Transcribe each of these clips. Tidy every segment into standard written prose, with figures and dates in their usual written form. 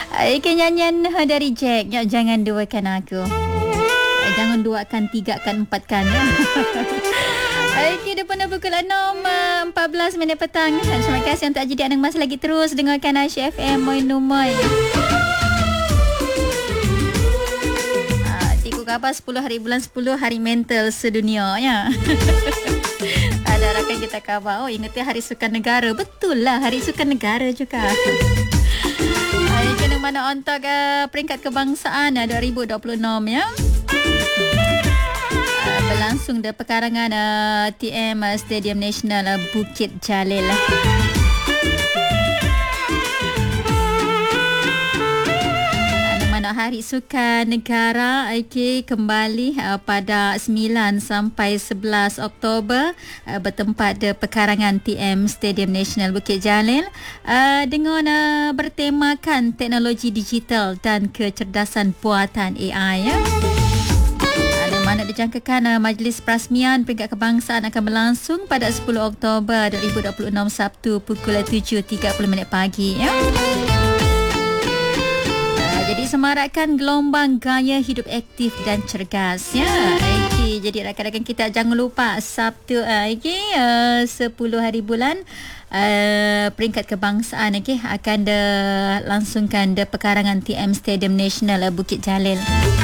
Okay, nyanyian dari Jack. Ya, jangan duakan aku. Jangan duakan, tigakan, empatkan. Ya. Okay, depan pukul 6.14 minit petang. Terima kasih untuk Aji Dian masih lagi terus dengarkan Aisyah FM Moi Numoi. Tiku kabar 10 hari bulan 10 hari mental sedunia ya. Ada rakan kita khabar, oh ingat Hari Sukan Negara. Betul lah, Hari Sukan Negara juga. Kena mana untuk peringkat kebangsaan 2026 ya. Berlangsung di pekarangan TM Stadium Nasional Bukit Jalil. Hari Sukan Negara kembali pada 9 sampai 11 Oktober bertempat di pekarangan TM Stadium Nasional Bukit Jalil dengan bertemakan teknologi digital dan kecerdasan buatan AI ya. Mana dijangkakan majlis perasmian peringkat kebangsaan akan berlangsung pada 10 Oktober 2026 Sabtu pukul 7.30 pagi ya. Jadi semarakkan gelombang gaya hidup aktif dan cergas ya. Jadi rakan-rakan kita jangan lupa Sabtu 10 hari bulan peringkat kebangsaan akan dilangsungkan di pekarangan TM Stadium Nasional Bukit Jalil.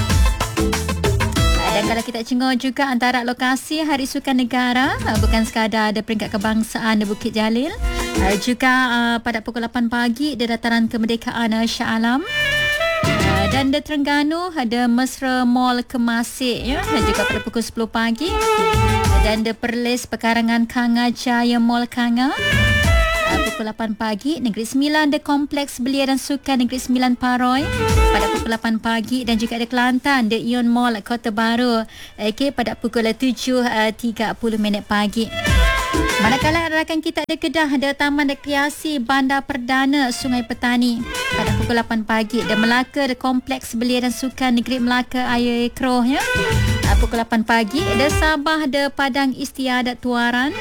Dan kalau kita tengok juga antara lokasi Hari Sukan Negara bukan sekadar ada peringkat kebangsaan di Bukit Jalil, juga pada pukul 8 pagi di Dataran Kemerdekaan Shah Alam. Dan di Terengganu ada Mesra Mall Kemasik ya, juga pada pukul 10 pagi. Dan di Perlis pekarangan Kanga Jaya Mall Kanga pukul 8 pagi. Negeri Sembilan di Kompleks Belia dan Sukan Negeri Sembilan Paroi pada pukul 8 pagi. Dan juga di Kelantan di Ion Mall Kota Baru pada pukul 7.30 pagi. Manakala rakan kita ada Kedah, ada Taman Rekreasi Bandar Perdana Sungai Petani pada pukul 8 pagi. Dan Melaka ada Kompleks Belia dan Sukan Negeri Melaka Air Keroh ya, pukul 8 pagi. Ada Sabah ada Padang Istiadat Tuaran.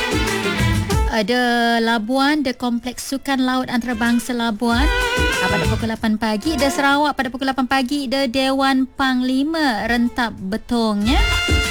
Ada Labuan ada Kompleks Sukan Laut Antarabangsa Labuan pada pukul 8 pagi. Ada Sarawak pada pukul 8 pagi. Ada Dewan Panglima Rentap Betong ya.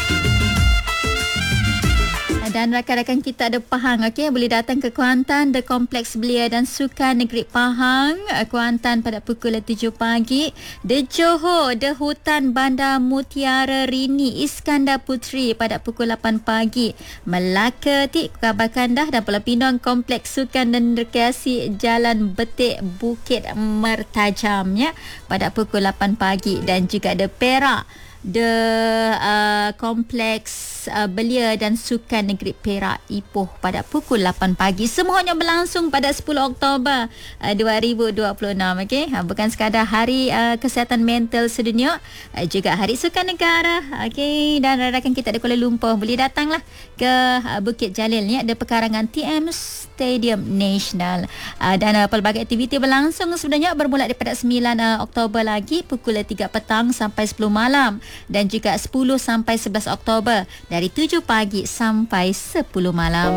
Dan rakan-rakan kita ada Pahang boleh datang ke Kuantan The Kompleks Belia dan Sukan Negeri Pahang Kuantan pada pukul 7 pagi. Di Johor The Hutan Bandar Mutiara Rini Iskandar Puteri pada pukul 8 pagi. Melaka kabarkan dah dan Pulau Pinang Kompleks Sukan dan Rekreasi Jalan Betik Bukit Mertajam ya pada pukul 8 pagi. Dan juga ada Perak The Kompleks Belia dan Sukan Negeri Perak Ipoh pada pukul 8 pagi. Semuanya berlangsung pada 10 Oktober 2026 bukan sekadar Hari Kesihatan Mental Sedunia, juga Hari Sukan Negara dan rakan kita di Kuala Lumpur boleh datanglah ke Bukit Jalil ni ada pekarangan TM Stadium Nasional. Dan pelbagai aktiviti berlangsung sebenarnya bermula daripada 9 Oktober lagi pukul 3 petang sampai 10 malam. Dan juga 10 sampai 11 Oktober dari 7 pagi sampai 10 malam.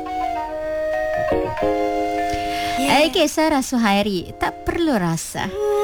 Sarah Suhairi, tak perlu rasa.